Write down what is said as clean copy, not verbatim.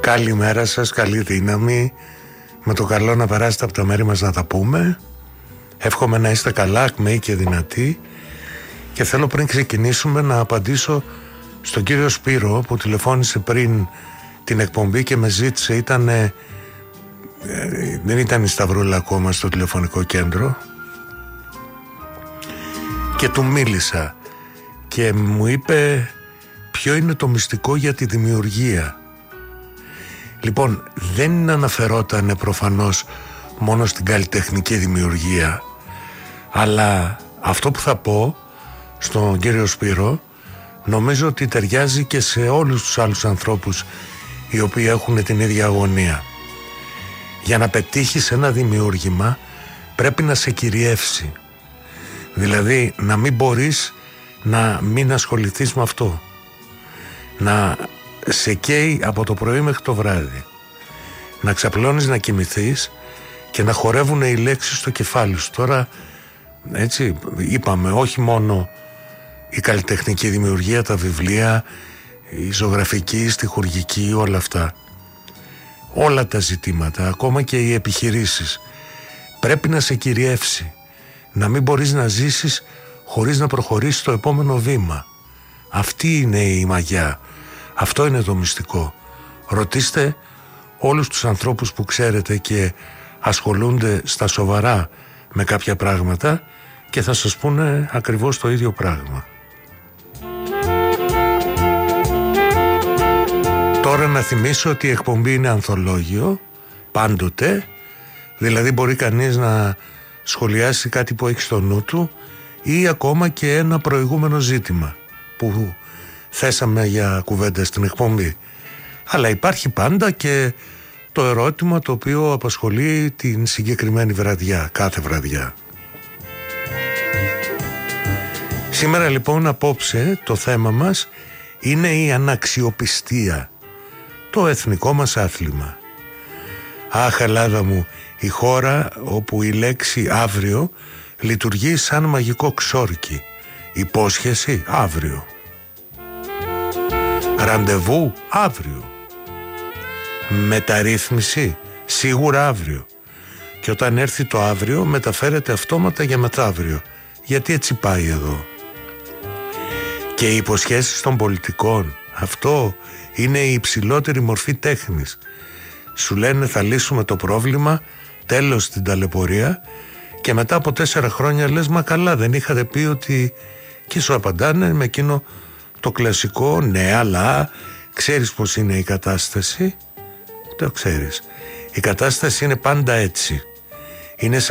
Καλημέρα σας, καλή δύναμη. Με το καλό να περάσετε από τα μέρη μας να τα πούμε. Εύχομαι να είστε καλά, ακμαίοι και δυνατοί. Και θέλω πριν ξεκινήσουμε να απαντήσω στον κύριο Σπύρο που τηλεφώνησε πριν την εκπομπή και με ζήτησε. Δεν ήταν η Σταυρούλα ακόμα στο τηλεφωνικό κέντρο. Και του μίλησα και μου είπε ποιο είναι το μυστικό για τη δημιουργία. Λοιπόν, δεν αναφερόταν προφανώς μόνο στην καλλιτεχνική δημιουργία, αλλά αυτό που θα πω στον κύριο Σπύρο νομίζω ότι ταιριάζει και σε όλους τους άλλους ανθρώπους οι οποίοι έχουν την ίδια αγωνία. Για να πετύχεις ένα δημιούργημα πρέπει να σε κυριεύσει. Δηλαδή να μην μπορείς να μην ασχοληθείς με αυτό. Να σε καίει από το πρωί μέχρι το βράδυ. Να ξαπλώνεις να κοιμηθείς και να χορεύουν οι λέξεις στο κεφάλι σου. Τώρα έτσι είπαμε, όχι μόνο η καλλιτεχνική δημιουργία, τα βιβλία, η ζωγραφική, η στιχουργική, όλα αυτά. Όλα τα ζητήματα, ακόμα και οι επιχειρήσεις, πρέπει να σε κυριεύσει. Να μην μπορείς να ζήσεις χωρίς να προχωρήσεις στο επόμενο βήμα. Αυτή είναι η μαγιά. Αυτό είναι το μυστικό. Ρωτήστε όλους τους ανθρώπους που ξέρετε και ασχολούνται στα σοβαρά με κάποια πράγματα και θα σας πούνε ακριβώς το ίδιο πράγμα. Τώρα να θυμίσω ότι η εκπομπή είναι ανθολόγιο, πάντοτε, δηλαδή μπορεί κανείς να σχολιάσει κάτι που έχει στο νου του ή ακόμα και ένα προηγούμενο ζήτημα που θέσαμε για κουβέντα στην εκπομπή. Αλλά υπάρχει πάντα και το ερώτημα το οποίο απασχολεί την συγκεκριμένη βραδιά, κάθε βραδιά. Σήμερα λοιπόν απόψε το θέμα μας είναι η αναξιοπιστία, το εθνικό μας άθλημα. Αχ, Ελλάδα μου, η χώρα όπου η λέξη αύριο λειτουργεί σαν μαγικό ξόρκι. Υπόσχεση αύριο. Ραντεβού αύριο. Μεταρρύθμιση σίγουρα αύριο. Και όταν έρθει το αύριο μεταφέρεται αυτόματα για μεθαύριο. Γιατί έτσι πάει εδώ. Και οι υποσχέσεις των πολιτικών, αυτό είναι η υψηλότερη μορφή τέχνης. Σου λένε θα λύσουμε το πρόβλημα, τέλος στην ταλαιπωρία, και μετά από 4 χρόνια λες μα καλά δεν είχατε πει ότι... Και σου απαντάνε με εκείνο το κλασικό ναι, αλλά ξέρεις πως είναι η κατάσταση. Το ξέρεις. Η κατάσταση είναι πάντα έτσι. Είναι